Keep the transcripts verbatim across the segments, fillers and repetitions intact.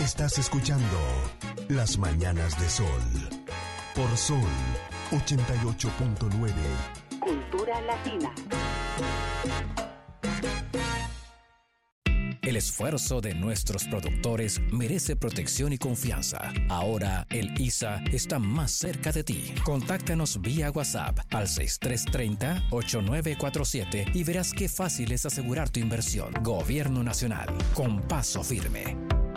Estás escuchando Las Mañanas de Sol por Sol ochenta y ocho punto nueve. Cultura Latina. El esfuerzo de nuestros productores merece protección y confianza. Ahora el I S A está más cerca de ti. Contáctanos vía WhatsApp al seis tres tres cero, ocho nueve cuatro siete y verás qué fácil es asegurar tu inversión. Gobierno Nacional, con paso firme.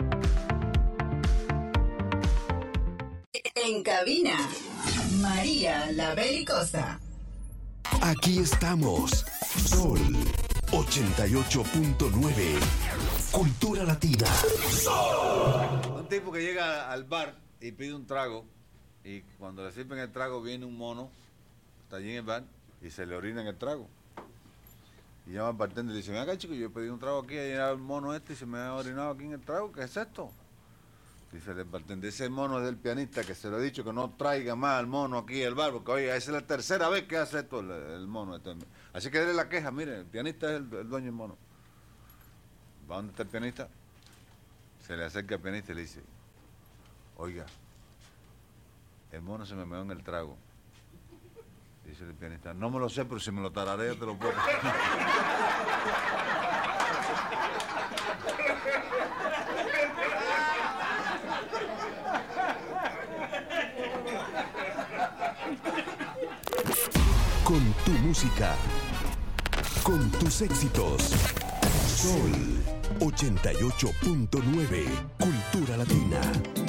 En cabina, María la Belicosa. Aquí estamos, Sol ochenta y ocho punto nueve. Cultura Latina. Un tipo que llega al bar y pide un trago, y cuando le sirven el trago viene un mono, está allí en el bar, y se le orina en el trago. Y llama al bartender y dice: ven acá, chico, yo pedí un trago aquí, ayer el mono este y se me ha orinado aquí en el trago, ¿qué es esto? Dice el bartender: ese mono es del pianista, que se lo he dicho que no traiga más al mono aquí al bar, porque oiga, esa es la tercera vez que hace esto el, el mono. Este. Así que déle la queja, mire, el pianista es el, el dueño del mono. ¿Va donde está el pianista? Se le acerca al pianista y le dice: oiga, el mono se me meó en el trago. Dice el pianista: no me lo sé, pero si me lo tarareo te lo puedo. Con tu música, con tus éxitos. Sol ochenta y ocho punto nueve. Cultura Latina.